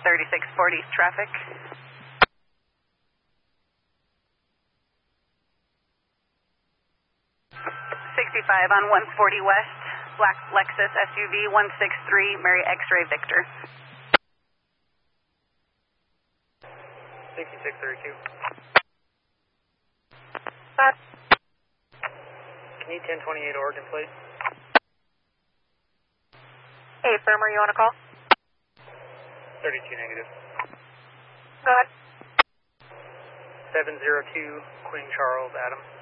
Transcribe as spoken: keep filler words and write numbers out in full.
thirty-six forty traffic. sixty-five on one forty West, black Lexus S U V one six three, Mary X-ray Victor. sixty-six thirty-two. Five. Can you ten twenty-eight Oregon, please? Hey, firm, are you on a call? thirty-two negative. Go ahead. seven zero two Queen Charles, Adam.